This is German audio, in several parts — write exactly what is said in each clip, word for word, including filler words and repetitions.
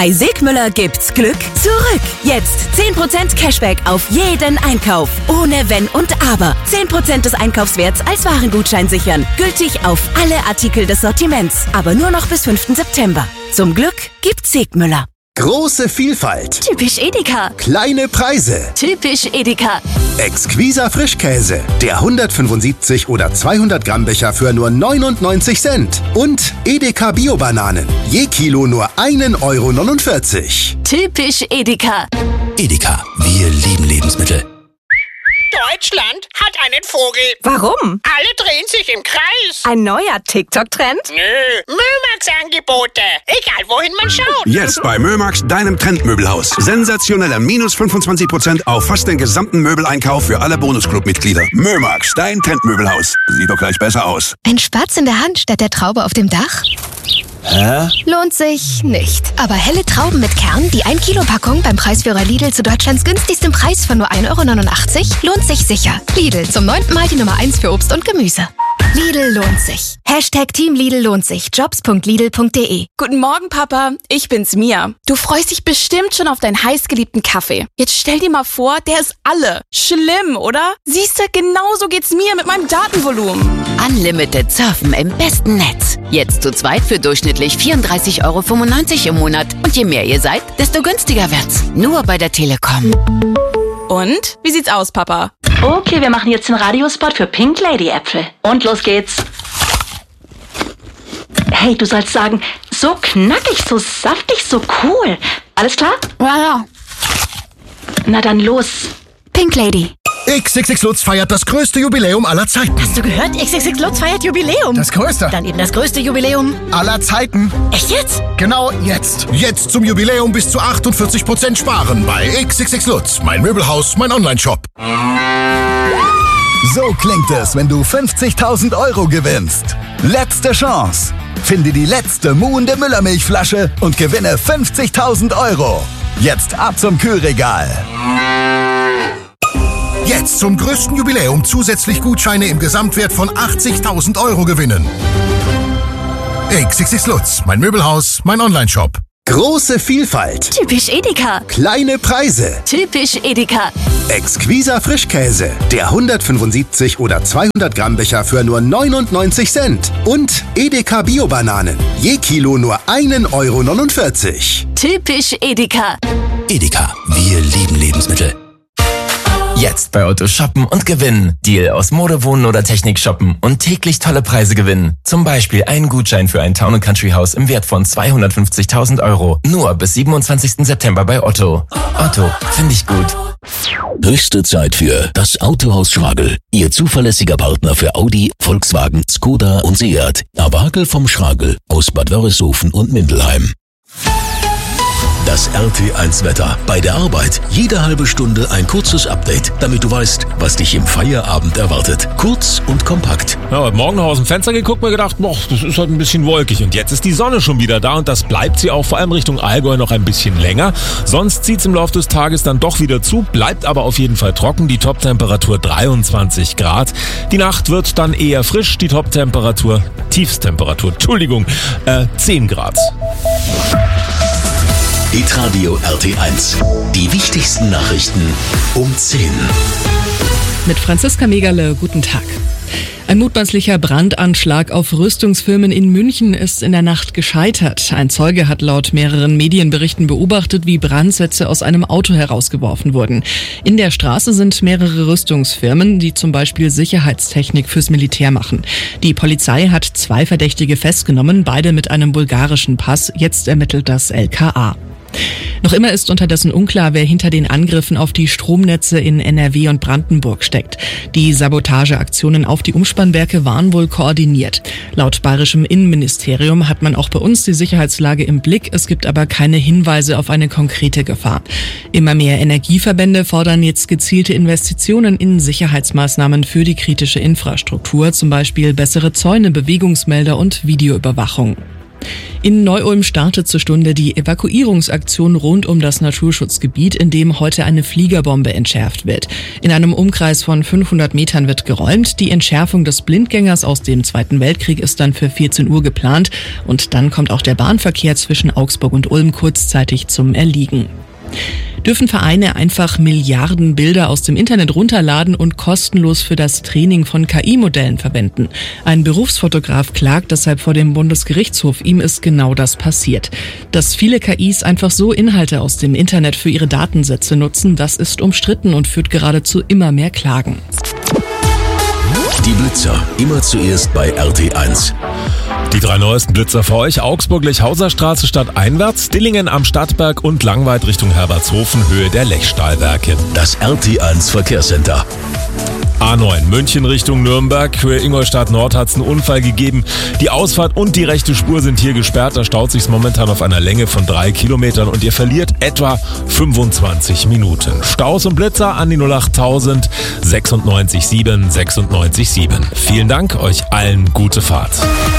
Bei Segmüller gibt's Glück zurück. Jetzt zehn Prozent Cashback auf jeden Einkauf. Ohne Wenn und Aber. zehn Prozent des Einkaufswerts als Warengutschein sichern. Gültig auf alle Artikel des Sortiments. Aber nur noch bis fünften September. Zum Glück gibt's Segmüller. Große Vielfalt. Typisch Edeka. Kleine Preise. Typisch Edeka. Exquiser Frischkäse. Der hundertfünfundsiebzig oder zweihundert Gramm Becher für nur neunundneunzig Cent. Und Edeka Bio-Bananen. Je Kilo nur einen Euro neunundvierzig. Typisch Edeka. Edeka, wir lieben Lebensmittel. Deutschland hat einen Vogel. Warum? Alle drehen sich im Kreis. Ein neuer TikTok-Trend? Nö, Mömax-Angebote. Egal, wohin man schaut. Jetzt bei Mömax, deinem Trendmöbelhaus. Sensationeller minus fünfundzwanzig Prozent auf fast den gesamten Möbeleinkauf für alle Bonusclub-Mitglieder. Mömax, dein Trendmöbelhaus. Sieht doch gleich besser aus. Ein Spatz in der Hand statt der Traube auf dem Dach? Hä? Lohnt sich nicht. Aber helle Trauben mit Kern, die ein Kilo Packung beim Preisführer Lidl zu Deutschlands günstigstem Preis von nur ein Euro neunundachtzig, lohnt sich sicher. Lidl, zum neunten Mal die Nummer eins für Obst und Gemüse. Lidl lohnt sich. Hashtag Team Lidl lohnt sich. Jobs punkt lidl punkt de. Guten Morgen, Papa. Ich bin's, Mia. Du freust dich bestimmt schon auf deinen heißgeliebten Kaffee. Jetzt stell dir mal vor, der ist alle. Schlimm, oder? Siehst du, genauso geht's mir mit meinem Datenvolumen. Unlimited Surfen im besten Netz. Jetzt zu zweit für durchschnittlich vierunddreißig Euro fünfundneunzig im Monat. Und je mehr ihr seid, desto günstiger wird's. Nur bei der Telekom. Und? Wie sieht's aus, Papa? Okay, wir machen jetzt den Radiospot für Pink Lady Äpfel. Und los geht's. Hey, du sollst sagen, so knackig, so saftig, so cool. Alles klar? Ja, ja. Na dann los. Pink Lady. X X X Lutz feiert das größte Jubiläum aller Zeiten. Hast du gehört? X X X Lutz feiert Jubiläum. Das größte Dann eben das größte Jubiläum aller Zeiten. Echt jetzt? Genau jetzt. Jetzt zum Jubiläum bis zu achtundvierzig Prozent sparen bei X X X Lutz. Mein Möbelhaus, mein Online-Shop. So klingt es, wenn du fünfzigtausend Euro gewinnst. Letzte Chance. Finde die letzte muhende Müllermilchflasche und gewinne fünfzigtausend Euro. Jetzt ab zum Kühlregal. Jetzt zum größten Jubiläum zusätzlich Gutscheine im Gesamtwert von achtzigtausend Euro gewinnen. X X X Lutz, mein Möbelhaus, mein Online-Shop. Große Vielfalt. Typisch Edeka. Kleine Preise. Typisch Edeka. Exquiser Frischkäse. Der hundertfünfundsiebzig oder zweihundert Gramm Becher für nur neunundneunzig Cent. Und Edeka Bio-Bananen. Je Kilo nur einen Euro neunundvierzig. Typisch Edeka. Edeka, wir lieben Lebensmittel. Jetzt bei Otto shoppen und gewinnen. Deal aus Mode, Wohnen oder Technik shoppen und täglich tolle Preise gewinnen. Zum Beispiel einen Gutschein für ein Town and Country Haus im Wert von zweihundertfünfzigtausend Euro. Nur bis siebenundzwanzigsten September bei Otto. Otto, finde ich gut. Höchste Zeit für das Autohaus Schragel. Ihr zuverlässiger Partner für Audi, Volkswagen, Skoda und Seat. Abagel vom Schragel aus Bad Wörishofen und Mindelheim. Das R T eins Wetter. Bei der Arbeit jede halbe Stunde ein kurzes Update, damit du weißt, was dich im Feierabend erwartet. Kurz und kompakt. Ja, heute Morgen noch aus dem Fenster geguckt, mir gedacht, boah, das ist heute ein bisschen wolkig. Und jetzt ist die Sonne schon wieder da und das bleibt sie auch vor allem Richtung Allgäu noch ein bisschen länger. Sonst zieht es im Laufe des Tages dann doch wieder zu, bleibt aber auf jeden Fall trocken. Die Toptemperatur dreiundzwanzig Grad. Die Nacht wird dann eher frisch. Die Toptemperatur, Tiefstemperatur, Entschuldigung, äh, zehn Grad. Hitradio R T eins. Die wichtigsten Nachrichten um zehn. Mit Franziska Megerle, guten Tag. Ein mutmaßlicher Brandanschlag auf Rüstungsfirmen in München ist in der Nacht gescheitert. Ein Zeuge hat laut mehreren Medienberichten beobachtet, wie Brandsätze aus einem Auto herausgeworfen wurden. In der Straße sind mehrere Rüstungsfirmen, die zum Beispiel Sicherheitstechnik fürs Militär machen. Die Polizei hat zwei Verdächtige festgenommen, beide mit einem bulgarischen Pass. Jetzt ermittelt das L K A. Noch immer ist unterdessen unklar, wer hinter den Angriffen auf die Stromnetze in N R W und Brandenburg steckt. Die Sabotageaktionen auf die Umspannwerke waren wohl koordiniert. Laut bayerischem Innenministerium hat man auch bei uns die Sicherheitslage im Blick. Es gibt aber keine Hinweise auf eine konkrete Gefahr. Immer mehr Energieverbände fordern jetzt gezielte Investitionen in Sicherheitsmaßnahmen für die kritische Infrastruktur, zum Beispiel bessere Zäune, Bewegungsmelder und Videoüberwachung. In Neu-Ulm startet zur Stunde die Evakuierungsaktion rund um das Naturschutzgebiet, in dem heute eine Fliegerbombe entschärft wird. In einem Umkreis von fünfhundert Metern wird geräumt. Die Entschärfung des Blindgängers aus dem Zweiten Weltkrieg ist dann für vierzehn Uhr geplant. Und dann kommt auch der Bahnverkehr zwischen Augsburg und Ulm kurzzeitig zum Erliegen. Dürfen Vereine einfach Milliarden Bilder aus dem Internet runterladen und kostenlos für das Training von K I-Modellen verwenden? Ein Berufsfotograf klagt deshalb vor dem Bundesgerichtshof. Ihm ist genau das passiert. Dass viele K Is einfach so Inhalte aus dem Internet für ihre Datensätze nutzen, das ist umstritten und führt gerade zu immer mehr Klagen. Die Blitzer, immer zuerst bei R T eins. Die drei neuesten Blitzer für euch: Augsburg-Lechhauser-Straße stadteinwärts, Dillingen am Stadtberg und Langweid Richtung Herbertshofen, Höhe der Lechstahlwerke. Das R T eins Verkehrscenter. A neun München Richtung Nürnberg, Höhe Ingolstadt Nord hat es einen Unfall gegeben. Die Ausfahrt und die rechte Spur sind hier gesperrt. Da staut sich's momentan auf einer Länge von drei Kilometern und ihr verliert etwa fünfundzwanzig Minuten. Staus und Blitzer an die null acht tausend sechsundneunzig sieben sechsundneunzig sieben. Vielen Dank, euch allen gute Fahrt.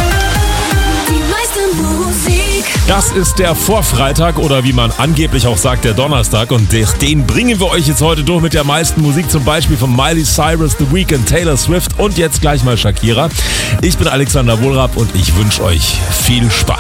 Das ist der Vorfreitag oder wie man angeblich auch sagt, der Donnerstag, und den bringen wir euch jetzt heute durch mit der meisten Musik, zum Beispiel von Miley Cyrus, The Weeknd, Taylor Swift und jetzt gleich mal Shakira. Ich bin Alexander Wohlrab und ich wünsche euch viel Spaß.